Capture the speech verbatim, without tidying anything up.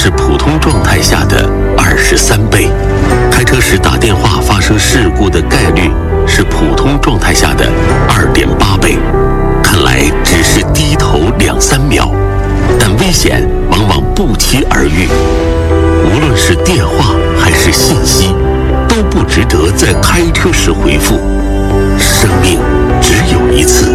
是普通状态下的二十三倍。开车时打电话发生事故的概率是普通状态下的二点八倍。看来只是低头两三秒，但危险往往不期而遇。无论是电话还是信息，都不值得在开车时回复。生命只有一次。